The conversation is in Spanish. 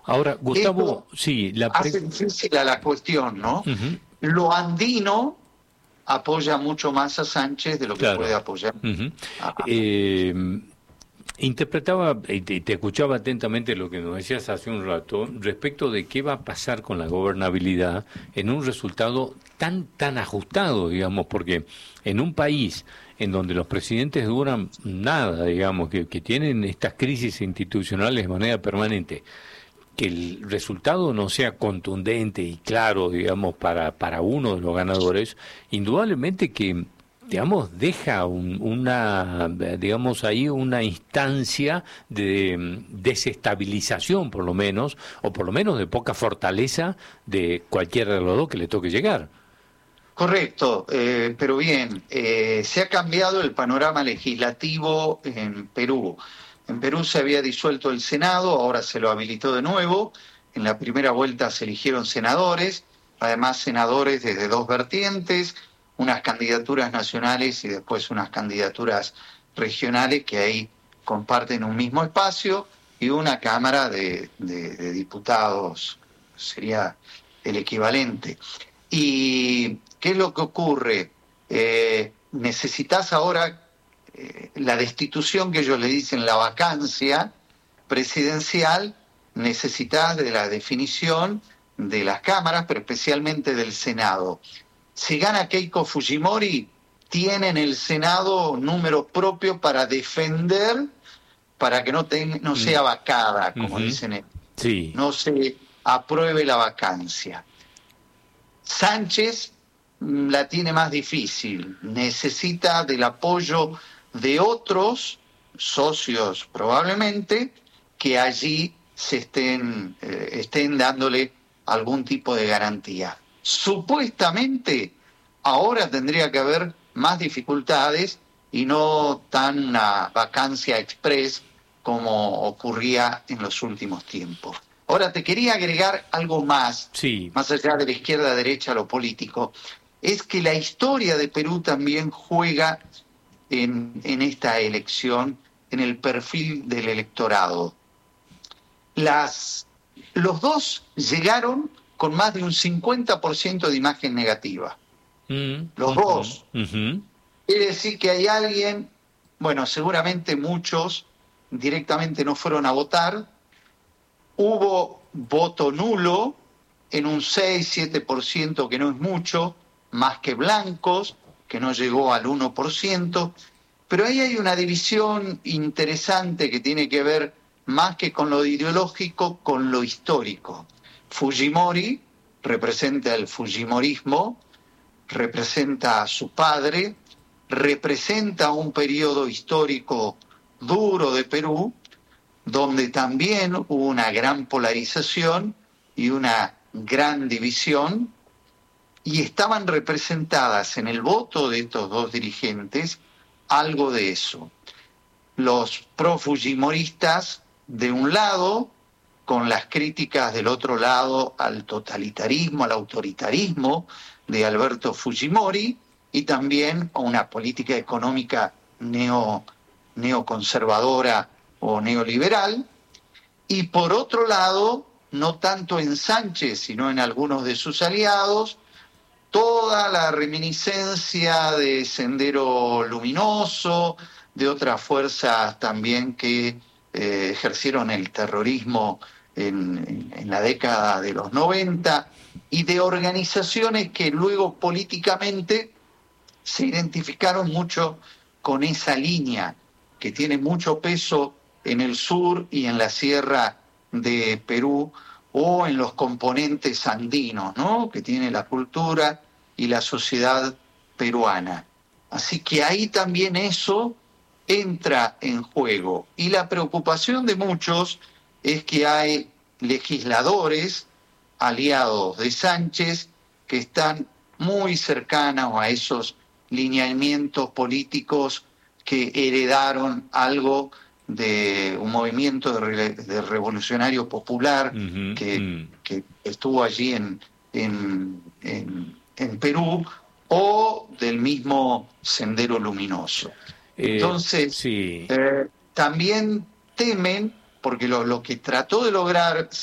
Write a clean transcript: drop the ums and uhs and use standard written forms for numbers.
Ahora, Esto Gustavo, sí, hace difícil a la cuestión, ¿no? Ujú, Lo andino apoya mucho más a Sánchez de lo que puede claro. apoyar Ujú. a... Eh, Interpretaba y te escuchaba atentamente lo que nos decías hace un rato respecto de qué va a pasar con la gobernabilidad en un resultado tan ajustado, digamos, porque en un país en donde los presidentes duran nada, digamos, que tienen estas crisis institucionales de manera permanente, que el resultado no sea contundente y claro, digamos, para uno de los ganadores, indudablemente que, digamos, deja digamos, ahí una instancia de desestabilización, por lo menos, o por lo menos de poca fortaleza de cualquiera de los dos que le toque llegar. Correcto, pero bien, se ha cambiado el panorama legislativo en Perú. En Perú se había disuelto el Senado, ahora se lo habilitó de nuevo. En la primera vuelta se eligieron senadores, además senadores desde dos vertientes, unas candidaturas nacionales y después unas candidaturas regionales que ahí comparten un mismo espacio y una Cámara de Diputados, sería el equivalente. ¿Y qué es lo que ocurre? Necesitas ahora la destitución que ellos le dicen la vacancia presidencial, necesitas de la definición de las cámaras, pero especialmente del Senado. Si gana Keiko Fujimori, tiene en el Senado número propio para defender, para que no Mm, sea vacada, como ujú, dicen ellos, sí. no se apruebe la vacancia. Sánchez la tiene más difícil, necesita del apoyo de otros socios probablemente que allí estén dándole algún tipo de garantía. Supuestamente ahora tendría que haber más dificultades y no tan una vacancia express como ocurría en los últimos tiempos. Ahora te quería agregar algo Sí. más allá de la izquierda a derecha, lo político, es que la historia de Perú también juega en esta elección, en el perfil del electorado. Las, los dos llegaron con más de un 50% de imagen negativa. Mm, Los ujú, dos. ujú, Quiere decir que hay alguien, bueno, seguramente muchos directamente no fueron a votar, hubo voto nulo en un 6-7%, que no es mucho, más que blancos, que no llegó al 1%, pero ahí hay una división interesante que tiene que ver más que con lo ideológico, con lo histórico. Fujimori representa el fujimorismo, representa a su padre, representa un periodo histórico duro de Perú, donde también hubo una gran polarización y una gran división, y estaban representadas en el voto de estos dos dirigentes algo de eso. Los pro-fujimoristas de un lado, con las críticas del otro lado al totalitarismo, al autoritarismo de Alberto Fujimori, y también a una política económica neoconservadora o neoliberal, y por otro lado, no tanto en Sánchez, sino en algunos de sus aliados, toda la reminiscencia de Sendero Luminoso, de otras fuerzas también que ejercieron el terrorismo en la década de los 90 y de organizaciones que luego políticamente se identificaron mucho con esa línea que tiene mucho peso en el sur y en la sierra de Perú o en los componentes andinos, ¿no? Que tiene la cultura y la sociedad peruana. Así que ahí también eso entra en juego. Y la preocupación de muchos es que hay legisladores aliados de Sánchez que están muy cercanos a esos lineamientos políticos que heredaron algo de un movimiento de revolucionario popular ujú, que estuvo allí en Perú, o del mismo Sendero Luminoso. Entonces, sí. también temen, porque lo que trató de lograr